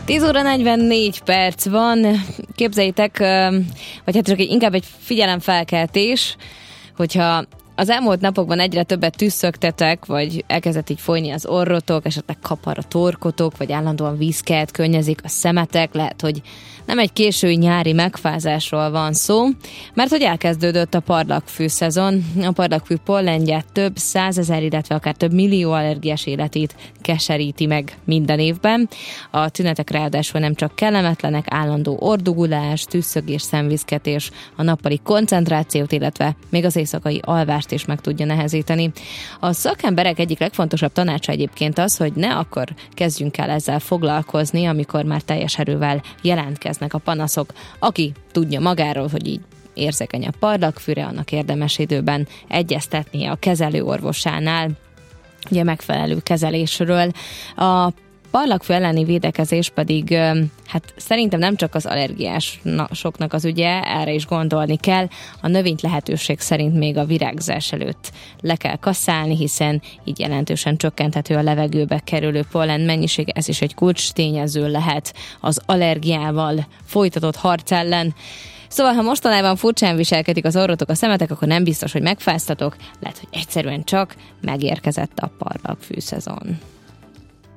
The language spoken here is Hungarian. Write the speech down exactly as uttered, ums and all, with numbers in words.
tíz óra negyvennégy perc van. Képzeljétek, vagy hát csak inkább egy figyelemfelkeltés, hogyha az elmúlt napokban egyre többet tüsszögtetek, vagy elkezdett így folyni az orrotok, esetleg kapar a torkotok, vagy állandóan vízkelt, könnyezik a szemetek, lehet, hogy nem egy késői nyári megfázásról van szó, mert hogy elkezdődött a parlagfű szezon. A parlagfű pollenje több százezer, illetve akár több millió allergiás életét keseríti meg minden évben. A tünetek ráadásul nem csak kellemetlenek, állandó ordugulás, tüsszögés, szemviszketés, a nappali koncentrációt, illetve még az éjszakai alvást is meg tudja nehezíteni. A szakemberek egyik legfontosabb tanácsa egyébként az, hogy ne akkor kezdjünk el ezzel foglalkozni, amikor már teljes erővel jelentkeznek a panaszok. Aki tudja magáról, hogy így érzékeny a parlagfűre, annak érdemes időben egyeztetnie a kezelőorvosánál, ugye megfelelő kezelésről. A parlagfű elleni védekezés pedig hát szerintem nem csak az allergiásoknak az ügye, erre is gondolni kell. A növényt lehetőség szerint még a virágzás előtt le kell kasszálni, hiszen így jelentősen csökkenthető a levegőbe kerülő pollen mennyisége. Ez is egy kulcs tényező lehet az allergiával folytatott harc ellen. Szóval, ha mostanában furcsán viselkedik az orrotok, a szemetek, akkor nem biztos, hogy megfáztatok, lehet, hogy egyszerűen csak megérkezett a parlagfű szezon.